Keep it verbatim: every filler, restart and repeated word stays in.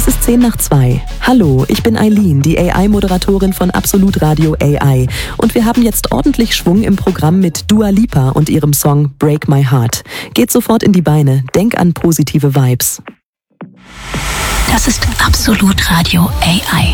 Es ist zehn nach zwei. Hallo, ich bin Eileen, die A I-Moderatorin von Absolut Radio A I. Und wir haben jetzt ordentlich Schwung im Programm mit Dua Lipa und ihrem Song Break My Heart. Geht sofort in die Beine, denk an positive Vibes. Das ist Absolut Radio A I.